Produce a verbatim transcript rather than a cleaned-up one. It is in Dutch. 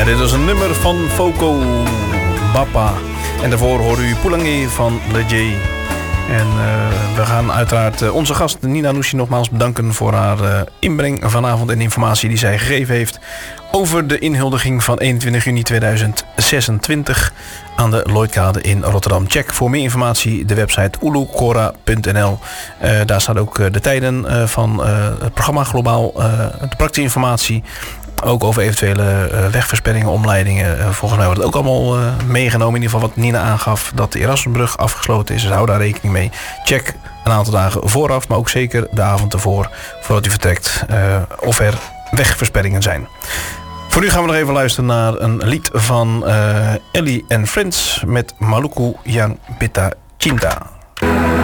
Ja, dit is een nummer van Foko Bapa. En daarvoor hoorde u Poulangue van Leger. En uh, we gaan uiteraard uh, onze gast Nina Nouchi nogmaals bedanken voor haar uh, inbreng vanavond en de informatie die zij gegeven heeft over de inhuldiging van eenentwintig juni tweeduizend zesentwintig aan de Lloydkade in Rotterdam. Check voor meer informatie de website ulukora punt n l. Uh, daar staat ook uh, de tijden uh, van uh, het programma Globaal, uh, de praktische informatie. Ook over eventuele uh, wegversperringen, omleidingen. Uh, volgens mij wordt het ook allemaal uh, meegenomen. In ieder geval wat Nina aangaf, dat de Erasmusbrug afgesloten is. Dus hou daar rekening mee. Check een aantal dagen vooraf, maar ook zeker de avond ervoor, voordat u vertrekt, uh, of er wegversperringen zijn. Voor nu gaan we nog even luisteren naar een lied van uh, Ellie and Friends met Maluku Yang Beta Cinta.